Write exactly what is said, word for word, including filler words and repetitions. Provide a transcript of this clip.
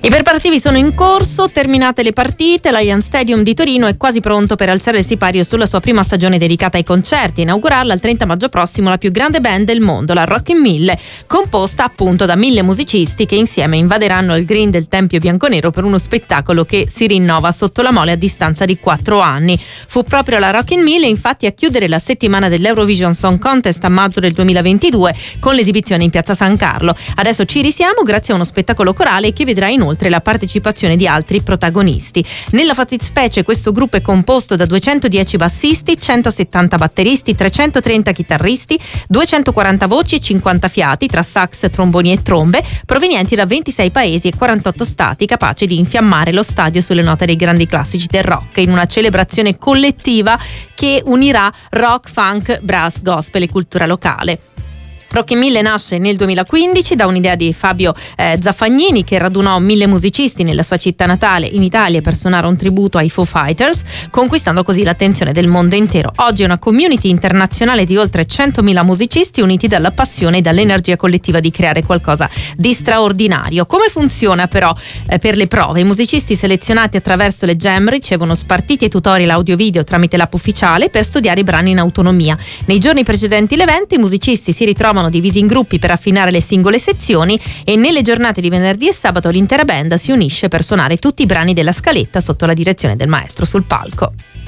I preparativi sono in corso, terminate le partite, l'Allianz Stadium di Torino è quasi pronto per alzare il sipario sulla sua prima stagione dedicata ai concerti e inaugurarla il trenta maggio prossimo la più grande band del mondo, la Rockin' Mille, composta appunto da mille musicisti che insieme invaderanno il green del Tempio Bianconero per uno spettacolo che si rinnova sotto la mole a distanza di quattro anni. Fu proprio la Rockin' Mille infatti a chiudere la settimana dell'Eurovision Song Contest a maggio del duemilaventidue con l'esibizione in Piazza San Carlo. Adesso ci risiamo grazie a uno spettacolo corale che vedrà inoltre la partecipazione di altri protagonisti. Nella fattispecie questo gruppo è composto da duecentodieci bassisti, centosettanta batteristi, trecentotrenta chitarristi, duecentoquaranta voci e cinquanta fiati tra sax, tromboni e trombe, provenienti da ventisei paesi e quarantotto stati, capaci di infiammare lo stadio sulle note dei grandi classici del rock in una celebrazione collettiva che unirà rock, funk, brass, gospel e cultura locale. Rockin' Mille nasce nel duemilaquindici da un'idea di Fabio eh, Zaffagnini, che radunò mille musicisti nella sua città natale in Italia per suonare un tributo ai Foo Fighters, conquistando così l'attenzione del mondo intero. Oggi è una community internazionale di oltre centomila musicisti uniti dalla passione e dall'energia collettiva di creare qualcosa di straordinario. Come funziona però eh, per le prove? I musicisti selezionati attraverso le jam ricevono spartiti e tutorial audio-video tramite l'app ufficiale per studiare i brani in autonomia. Nei giorni precedenti l'evento i musicisti si ritrovano divisi in gruppi per affinare le singole sezioni e nelle giornate di venerdì e sabato l'intera band si unisce per suonare tutti i brani della scaletta sotto la direzione del maestro sul palco.